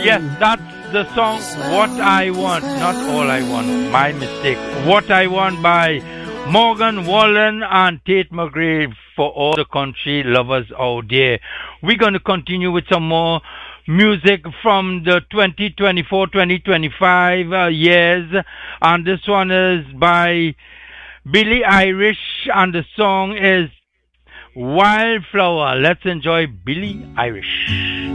Yes, that's the song What I Want, not All I Want. My mistake. What I Want by Morgan Wallen and Tate McRae for all the country lovers out there. We're going to continue with some more music from the 2024-2025 years. And this one is by Billie Irish and the song is Wildflower. Let's enjoy Billie Irish.